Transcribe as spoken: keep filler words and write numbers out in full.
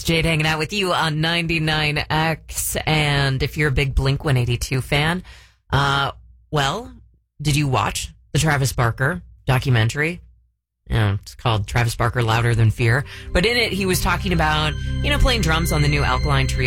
Jade hanging out with you on ninety-nine X. And if you're a big Blink one eighty-two fan, uh, well, did you watch the Travis Barker documentary? Yeah, it's called Travis Barker Louder Than Fear. But in it, he was talking about, you know, playing drums on the new Alkaline Trio